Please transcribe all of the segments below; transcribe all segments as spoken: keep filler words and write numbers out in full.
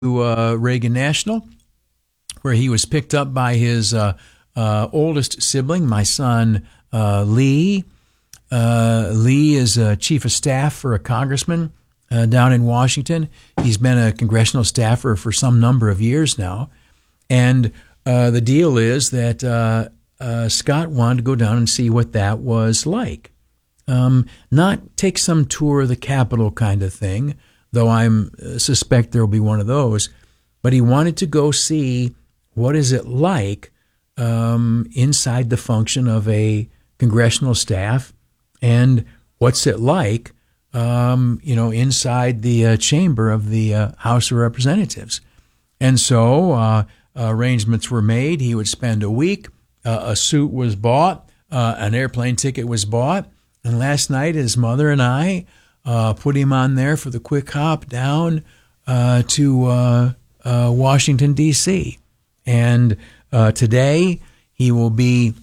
to uh, Reagan National, where he was picked up by his uh, uh, oldest sibling, my son uh, Lee. Uh, Lee is a chief of staff for a congressman uh, down in Washington. He's been a congressional staffer for some number of years now. And uh, the deal is that uh, uh, Scott wanted to go down and see what that was like. Um, not take some tour of the Capitol kind of thing, though I uh, suspect there will be one of those. But he wanted to go see what is it like um, inside the function of a congressional staff, and what's it like, um, you know, inside the uh, chamber of the uh, House of Representatives. And so uh, arrangements were made. He would spend a week. Uh, a suit was bought. Uh, an airplane ticket was bought. And last night, his mother and I uh, put him on there for the quick hop down uh, to uh, uh, Washington, D C And uh, today, he will be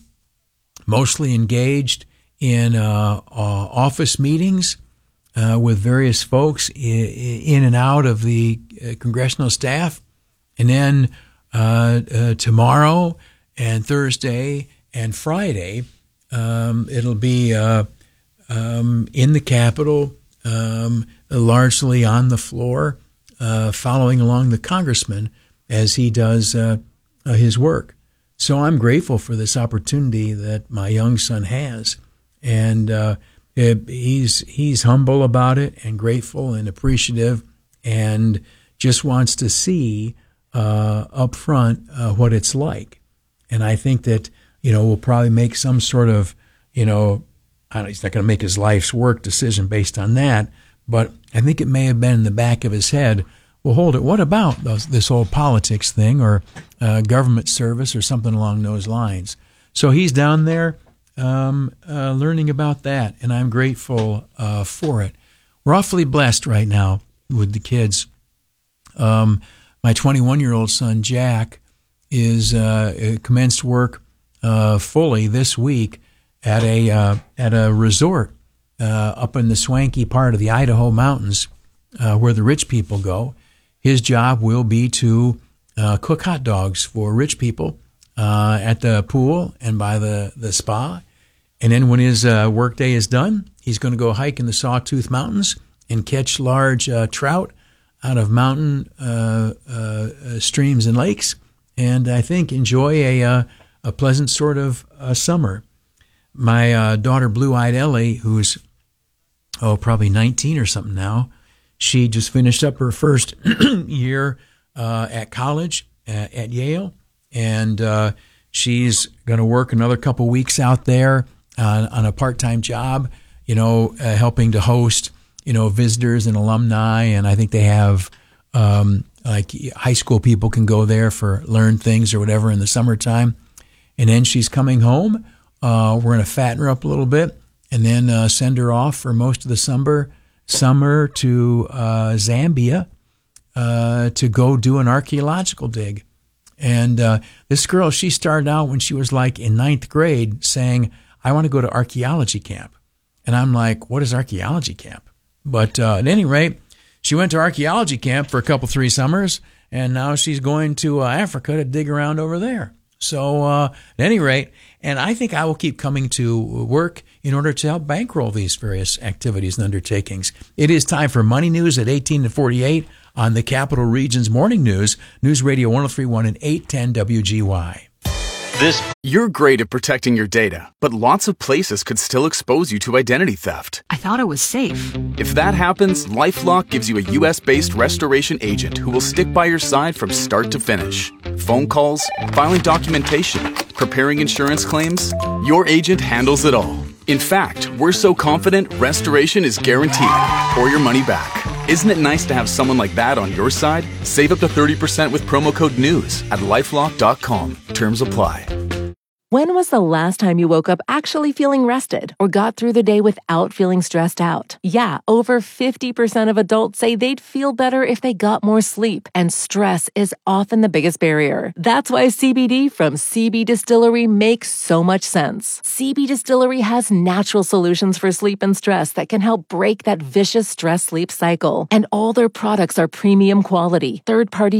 mostly engaged in uh, uh, office meetings uh, with various folks in and out of the uh, congressional staff. And then uh, uh, tomorrow and Thursday and Friday, um, it'll be uh, um, in the Capitol, um, largely on the floor, uh, following along the congressman as he does uh, uh, his work. So I'm grateful for this opportunity that my young son has. And uh, it, he's he's humble about it and grateful and appreciative and just wants to see uh, up front uh, what it's like. And I think that, you know, we'll probably make some sort of, you know, I don't know, he's not going to make his life's work decision based on that, but I think it may have been in the back of his head, well, hold it, what about those, this whole politics thing or uh, government service or something along those lines? So he's down there um, uh, learning about that, and I'm grateful uh, for it. We're awfully blessed right now with the kids. Um, my twenty-one-year-old son, Jack, is uh, commenced work uh, fully this week at a uh, at a resort uh, up in the swanky part of the Idaho mountains uh, where the rich people go. His job will be to uh, cook hot dogs for rich people uh, at the pool and by the, the spa. And then when his uh, workday is done, he's going to go hike in the Sawtooth Mountains and catch large uh, trout out of mountain uh, uh, streams and lakes, and I think enjoy a uh, a pleasant sort of uh, summer. My uh, daughter, Blue-Eyed Ellie, who's, oh, probably nineteen or something now, she just finished up her first year uh, at college at, at Yale, and uh, she's going to work another couple weeks out there uh, on a part-time job, you know, uh, helping to host, you know, visitors and alumni, and I think they have um, like high school people can go there for learn things or whatever in the summertime. And then she's coming home. Uh, we're going to fatten her up a little bit and then uh, send her off for most of the summer summer to uh, Zambia uh, to go do an archaeological dig. And uh, this girl, she started out when she was like in ninth grade saying, I want to go to archaeology camp. And I'm like, what is archaeology camp? But uh, at any rate, she went to archaeology camp for a couple, three summers, and now she's going to uh, Africa to dig around over there. So uh, at any rate, and I think I will keep coming to work in order to help bankroll these various activities and undertakings. It is time for Money News at eighteen to forty-eight on the Capital Region's Morning News, News Radio one oh three point one and eight ten W G Y. This You're great at protecting your data, but lots of places could still expose you to identity theft. I thought it was safe. If that happens, LifeLock gives you a U S-based restoration agent who will stick by your side from start to finish. Phone calls, filing documentation, preparing insurance claims, your agent handles it all. In fact, we're so confident restoration is guaranteed or your money back. Isn't it nice to have someone like that on your side? Save up to thirty percent with promo code NEWS at lifelock dot com. Terms apply. When was the last time you woke up actually feeling rested or got through the day without feeling stressed out? Yeah, over fifty percent of adults say they'd feel better if they got more sleep, and stress is often the biggest barrier. That's why C B D from C B Distillery makes so much sense. C B Distillery has natural solutions for sleep and stress that can help break that vicious stress-sleep cycle, and all their products are premium quality, third-party